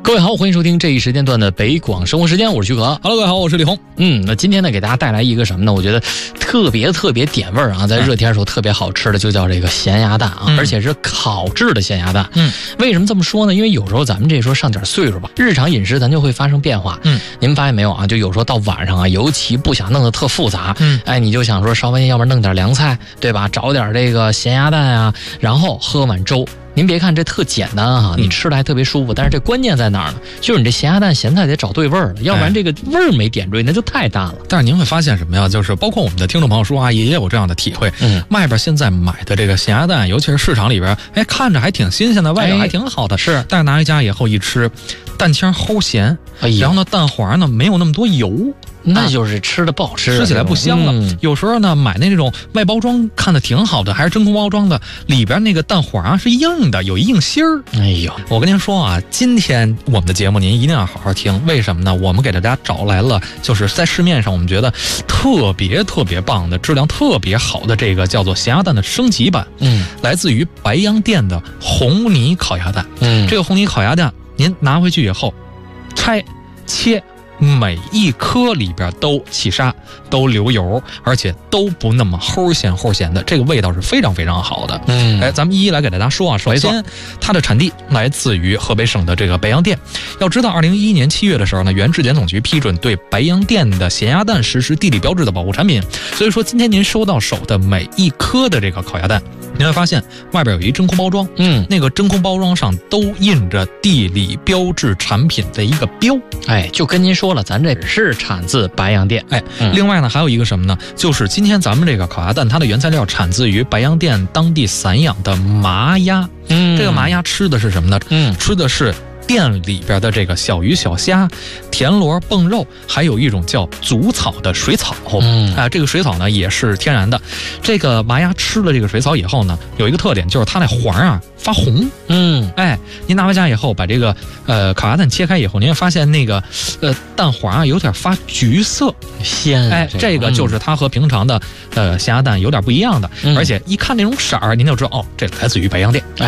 各位好，欢迎收听这一时间段的北广生活时间，我是徐可。 Hello， 各位好，我是李红。 那今天呢，给大家带来一个什么呢？我觉得特别点味儿啊，在热天的时候特别好吃的，就叫这个咸鸭蛋啊，而且是烤制的咸鸭蛋。为什么这么说呢？因为有时候咱们这说上点岁数吧，日常饮食咱就会发生变化。您发现没有啊？就有时候到晚上啊，尤其不想弄得特复杂，你就想说稍微要不然弄点凉菜，对吧？找点这个咸鸭蛋啊，然后喝碗粥。您别看这特简单啊，你吃的还特别舒服，但是这关键在哪儿呢？就是你这咸鸭蛋咸菜得找对味儿了，要不然这个味儿没点对，那就太淡了。 但是您会发现什么呀？就是包括我们的听众朋友说啊，也有这样的体会。外边现在买的这个咸鸭蛋，尤其是市场里边，看着还挺新鲜的，外表还挺好的，是。但是拿回家以后一吃，蛋清齁咸，然后呢蛋黄呢没有那么多油。 那就是吃的不好吃， 吃起来不香了。有时候呢，买那种外包装看的挺好的，还是真空包装的，里边那个蛋黄是硬的，有硬芯儿。 哎呦， 我跟您说啊，今天我们的节目您一定要好好听。为什么呢？我们给大家找来了，就是在市面上我们觉得特别棒的、质量特别好的这个叫做咸鸭蛋的升级版。来自于白洋淀的红泥烤鸭蛋。这个红泥烤鸭蛋，您拿回去以后，拆切。每一颗里边都起沙，都流油，而且都不那么齁咸的，这个味道是非常好的。咱们一一来给大家说啊。首先，它的产地来自于河北省的这个白洋淀。要知道，2011年7月的时候呢，原质检总局批准对白洋淀的咸鸭蛋实施地理标志的保护产品。所以说，今天您收到手的每一颗的这个烤鸭蛋，您会发现外边有一真空包装，那个真空包装上都印着地理标志产品的一个标。 就跟您说了，咱这是产自白洋淀。 另外呢，还有一个什么呢？就是今天咱们这个烤鸭蛋，它的原材料产自于白洋淀当地散养的麻鸭。这个麻鸭吃的是什么呢？吃的是店里边的这个小鱼小虾、田螺蹦肉，还有一种叫祖草的水草。这个水草呢也是天然的。这个麻鸭吃了这个水草以后呢，有一个特点，就是它那黄啊发红。您拿回家以后，把这个烤鸭蛋切开以后，您会发现那个蛋黄啊有点发橘色鲜。 这个就是它和平常的咸鸭蛋有点不一样的，而且一看那种色儿，您就知道哦，这来自于白洋淀。